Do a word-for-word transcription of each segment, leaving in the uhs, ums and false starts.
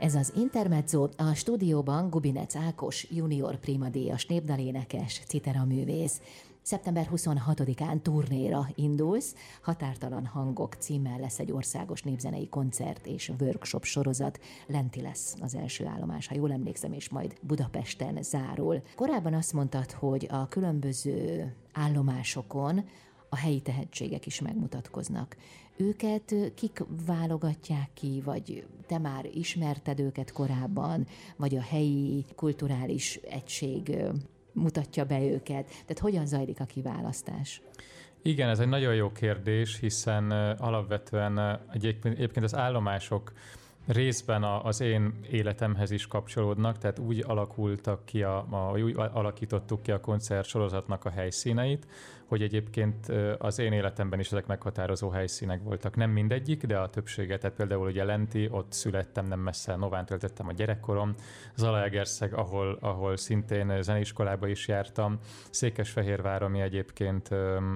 Ez az Intermezzo, a stúdióban Gubinec Ákos, junior primadíjas népdalénekes, citeraművész. szeptember huszonhatodikán turnéra indulsz, Határtalan hangok címmel lesz egy országos népzenei koncert és workshop sorozat. Lenti lesz az első állomás, ha jól emlékszem, és majd Budapesten zárul. Korábban azt mondtad, hogy a különböző állomásokon a helyi tehetségek is megmutatkoznak. Őket kik válogatják ki, vagy te már ismerted őket korábban, vagy a helyi kulturális egység mutatja be őket? Tehát hogyan zajlik a kiválasztás? Igen, ez egy nagyon jó kérdés, hiszen alapvetően egyébként az állomások részben az én életemhez is kapcsolódnak, tehát úgy alakultak ki, a, a, úgy alakítottuk ki a koncert sorozatnak a helyszíneit, hogy egyébként az én életemben is ezek meghatározó helyszínek voltak. Nem mindegyik, de a többsége, tehát például ugye Lenti, ott születtem, nem messze Nován töltöttem a gyerekkorom, Zalaegerszeg, ahol, ahol szintén zeneiskolába is jártam, Székesfehérvár, ami egyébként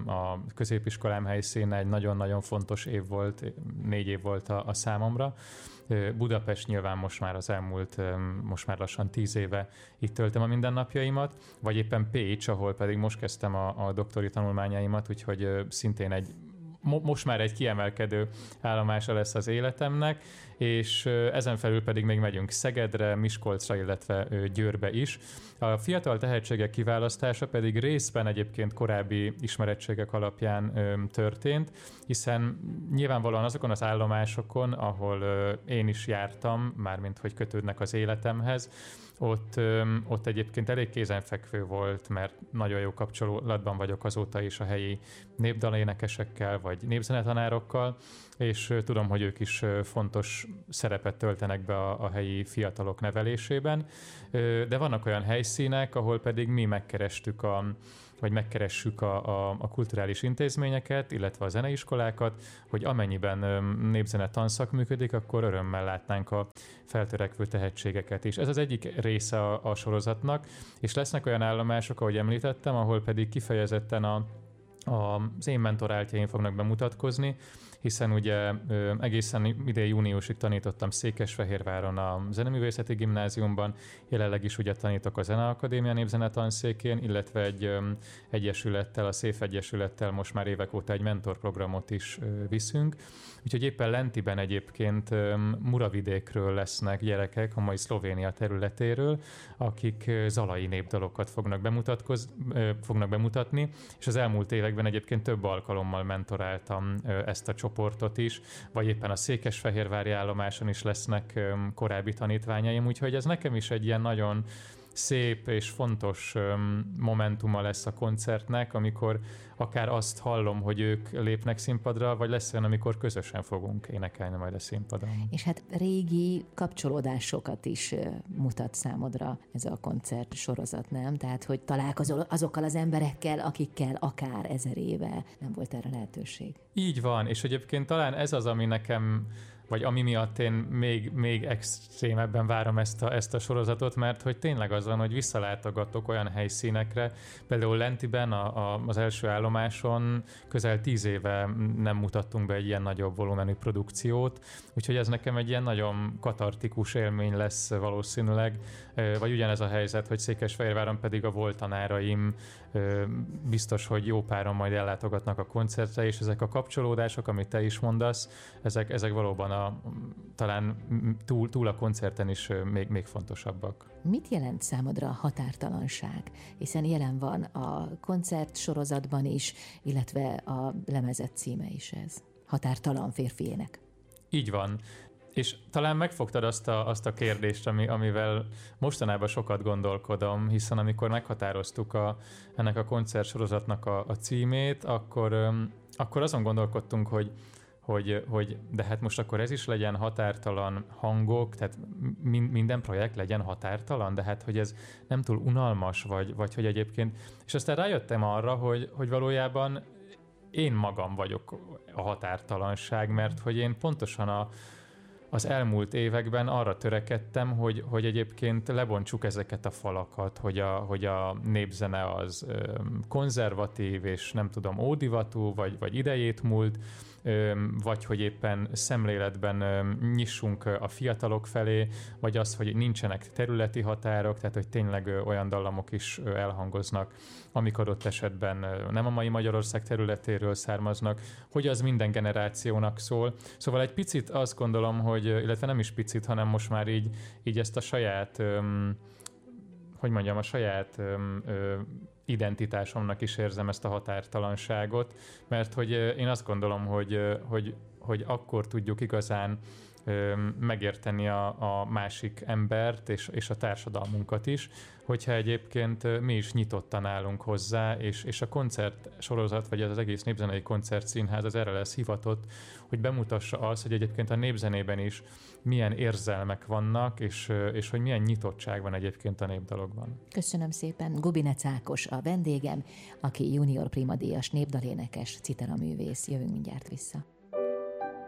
a középiskolám helyszíne, egy nagyon-nagyon fontos év volt, négy év volt a, a számomra. Budapest nyilván most már az elmúlt, most már lassan tíz éve itt töltöm a mindennapjaimat, vagy éppen Pécs, ahol pedig most kezdtem a, a doktori tanulmányaimat, úgyhogy szintén egy most már egy kiemelkedő állomása lesz az életemnek, és ezen felül pedig még megyünk Szegedre, Miskolcra, illetve Győrbe is. A fiatal tehetségek kiválasztása pedig részben egyébként korábbi ismerettségek alapján történt, hiszen nyilvánvalóan azokon az állomásokon, ahol én is jártam, mármint hogy kötődnek az életemhez, Ott, ott egyébként elég kézenfekvő volt, mert nagyon jó kapcsolatban vagyok azóta is a helyi népdalénekesekkel, vagy népzenetanárokkal, és tudom, hogy ők is fontos szerepet töltenek be a, a helyi fiatalok nevelésében. De vannak olyan helyszínek, ahol pedig mi megkerestük a vagy megkeressük a, a, a kulturális intézményeket, illetve a zeneiskolákat, hogy amennyiben népzene tanszak működik, akkor örömmel látnánk a feltörekvő tehetségeket is. Ez az egyik része a, a sorozatnak, és lesznek olyan állomások, ahogy említettem, ahol pedig kifejezetten a, a, az én mentoráltjaim fognak bemutatkozni, hiszen ugye ö, egészen idén júniusig tanítottam Székesfehérváron a Zeneművészeti Gimnáziumban, jelenleg is ugye tanítok a Zeneakadémia népzenetanszékén, illetve egy ö, egyesülettel, a SZÉF Egyesülettel most már évek óta egy mentorprogramot is ö, viszünk. Úgyhogy éppen Lentiben egyébként ö, Muravidékről lesznek gyerekek, a mai Szlovénia területéről, akik zalai népdalokat fognak, bemutatkoz, ö, fognak bemutatni, és az elmúlt években egyébként több alkalommal mentoráltam ö, ezt a csoportot is, vagy éppen a székesfehérvári állomáson is lesznek korábbi tanítványaim, úgyhogy ez nekem is egy ilyen nagyon szép és fontos momentuma lesz a koncertnek, amikor akár azt hallom, hogy ők lépnek színpadra, vagy lesz olyan, amikor közösen fogunk énekelni majd a színpadon. És hát régi kapcsolódásokat is mutat számodra ez a koncert sorozat, nem? Tehát, hogy találkozol azokkal az emberekkel, akikkel akár ezer éve nem volt erre lehetőség. Így van, és egyébként talán ez az, ami nekem vagy ami miatt én még, még extrémebben várom ezt a, ezt a sorozatot, mert hogy tényleg az van, hogy visszalátogatok olyan helyszínekre, például Lentiben a, a, az első állomáson közel tíz éve nem mutattunk be egy ilyen nagyobb volumenű produkciót, úgyhogy ez nekem egy ilyen nagyon katartikus élmény lesz valószínűleg, vagy ugyanez a helyzet, hogy Székesfehérváron pedig a volt tanáraim biztos, hogy jó páron majd ellátogatnak a koncertre, és ezek a kapcsolódások, amit te is mondasz, ezek, ezek valóban a, talán túl, túl a koncerten is még, még fontosabbak. Mit jelent számodra a határtalanság? Hiszen jelen van a koncert sorozatban is, illetve a lemezet címe is ez. Határtalan férfiének. Így van. És talán megfogtad azt a, azt a kérdést, ami, amivel mostanában sokat gondolkodom, hiszen amikor meghatároztuk a, ennek a koncertsorozatnak a, a címét, akkor, akkor azon gondolkodtunk, hogy Hogy, hogy de hát most akkor ez is legyen határtalan hangok, tehát min, minden projekt legyen határtalan, de hát hogy ez nem túl unalmas, vagy, vagy hogy egyébként... És aztán rájöttem arra, hogy, hogy valójában én magam vagyok a határtalanság, mert hogy én pontosan a, az elmúlt években arra törekedtem, hogy, hogy egyébként lebontsuk ezeket a falakat, hogy a, hogy a népzene az konzervatív, és nem tudom, ódivatú, vagy, vagy idejét múlt, vagy hogy éppen szemléletben nyissunk a fiatalok felé, vagy az, hogy nincsenek területi határok, tehát hogy tényleg olyan dallamok is elhangoznak, amik adott esetben nem a mai Magyarország területéről származnak, hogy az minden generációnak szól. Szóval egy picit azt gondolom, hogy, illetve nem is picit, hanem most már így, így ezt a saját, hogy mondjam, a saját identitásomnak is érzem ezt a határtalanságot, mert hogy én azt gondolom, hogy, hogy, hogy akkor tudjuk igazán megérteni a, a másik embert és, és a társadalmunkat is, hogyha egyébként mi is nyitottan állunk hozzá, és, és a koncert sorozat, vagy az egész Népzenei Koncertszínház az erre lesz hivatott, hogy bemutassa azt, hogy egyébként a népzenében is milyen érzelmek vannak, és, és hogy milyen nyitottság van egyébként a népdalokban. Köszönöm szépen. Gubinec Ákos a vendégem, aki junior primadíjas népdalénekes, citeraművész. Jövünk mindjárt vissza.